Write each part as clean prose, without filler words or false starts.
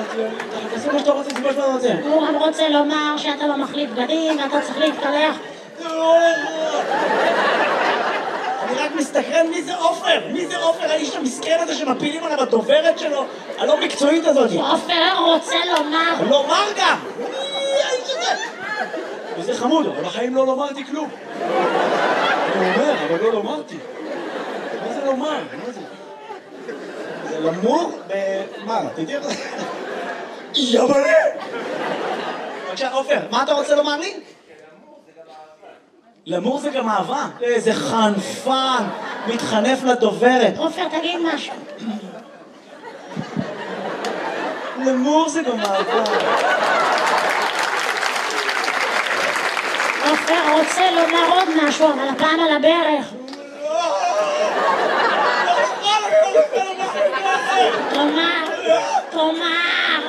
תעשו מה שאתה רוצה, זה מה שאתה רוצה. הוא גם רוצה לומר שאתה לא מחליף בגדים ואתה צריך להתקלח. אני רק מסתכרן, מי זה עופר? מי זה עופר? האיש המסכן הזה שמפילים עליו הדוברת שלו, הלא מקצועית הזאת. עופר רוצה לומר. לומר גם! מי האיש הזה? וזה חמוד, אבל בחיים לא לומרתי כלום. אני אומר, אבל לא לומרתי. מה זה לומר? מה זה? זה למור? מה? תדעי? יבלה! בבקשה, עופר, מה אתה רוצה לומר לי? למור זה גם אהבה. איזה חנפן, מתחנף לדוברת. עופר, תגיד משהו. למור זה גם אהבה. עופר רוצה לומר עוד משהו, אבל הפעם על הברך. תאמר, תאמר.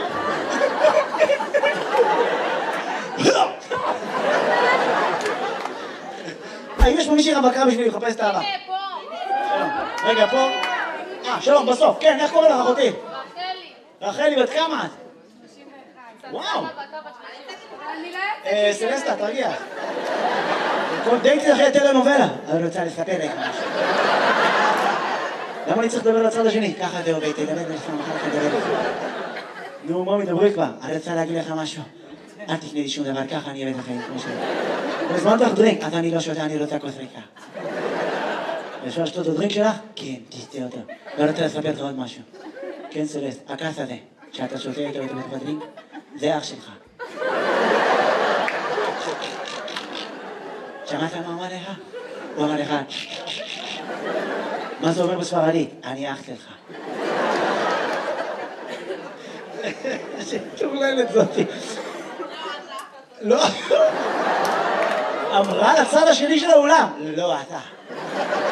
האם יש פה מישהי רווקה בשביל לחפש את האהבה? פה. רגע, פה. שלום, בסוף. כן, איך קוראים לך, אחותי? רחלי. רחלי, בת כמה את? 91. וואו. אני לא יוצאת. סלסטה, תרגיע. כל דייטי אחרי טלנובלה. אני רוצה לספר לך משהו. למה אני צריך לדבר לצד השני? ככה זה עובד, תדבר ולפעם אחר כך לדבר לך. נו, בואו מדברי כבר. אני רוצה להגיד לך משהו. אל תקנה לי שום דבר, ככה אני אבד לחיים. הזמנת לך דרינק, אז אני לא שותה, אני רוצה כוס ריקה. אפשר לשתות את הדרינק שלך? כן, תשתה אותו. לא רוצה לספר לך עוד משהו. כן, סלסט, הכס הזה, שאתה שותה איתו בתוך הדרינק, זה אח שלך. שמעת מה אמר לך? הוא אמר לך, מה זה אומר בספרדית? אני אח שלך. שטורללת זאתי. לא. אמרה לצד השני של האולם. לא, אתה.